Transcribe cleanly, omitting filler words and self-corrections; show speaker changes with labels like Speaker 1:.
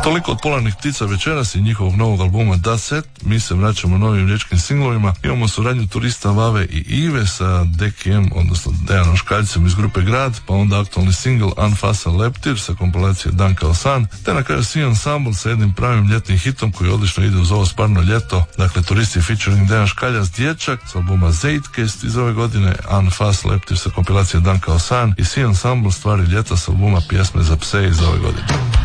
Speaker 1: Toliko od Polarnih ptica večeras i njihovog novog albuma Da Set. Mi se vraćamo novim riječkim singlovima. Imamo suradnju turista Vave i Ive sa Dekijem, odnosno Dejanom Škaljcem iz grupe Grad, pa onda aktualni singl Anfasa Leptir sa kompilacije Dan kao san, te na kraju Sea Ensemble sa jednim pravim ljetnim hitom koji odlično ide uz ovo Sparno ljeto. Dakle, turisti featuring Dejan Škaljac Dječak s albuma Zeitgeist iz ove godine, Anfasa Leptir sa kompilacije Dan kao san i Sea Ensemble Stvari ljeta s albuma Pjesme za pse iz ove godine.